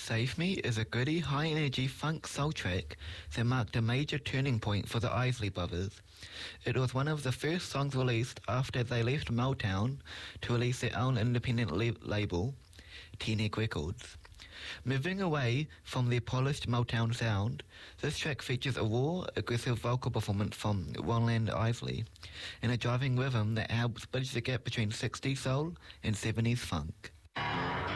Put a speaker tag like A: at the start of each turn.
A: Save Me is a gritty, high-energy funk soul track that marked a major turning point for the Isley Brothers. It was one of the first songs released after they left Motown to release their own independent label, T-Neck Records. Moving away from their polished Motown sound, this track features a raw, aggressive vocal performance from Roland Isley and a driving rhythm that helps bridge the gap between 60s soul and 70s funk.